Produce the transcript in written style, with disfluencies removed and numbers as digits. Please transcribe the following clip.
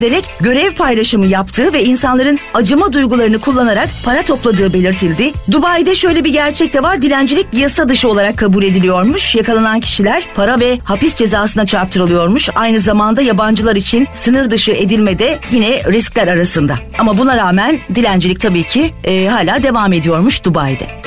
ederek görev paylaşımı yaptığı ve insanların acıma duygularını kullanarak para topladığı belirtildi. Dubai'de şöyle bir gerçek de var. Dilencilik yasa dışı olarak kabul ediliyormuş. Yakalanan kişiler para ve hapis cezasına çarptırılıyormuş. Aynı zamanda yabancılar için sınır dışı edilmede yine riskler arasında. Ama buna rağmen dilencilik tabii ki hala devam ediyormuş Dubai'de.